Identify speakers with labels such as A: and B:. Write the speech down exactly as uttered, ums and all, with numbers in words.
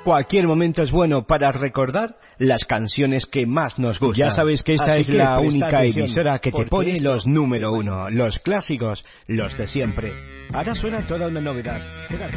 A: cualquier momento es bueno para recordar las canciones que más nos gustan. Ya sabes que esta Así es que la única emisora que te pone esto... los número uno, los clásicos, los de siempre. Ahora suena toda una novedad. Quédate.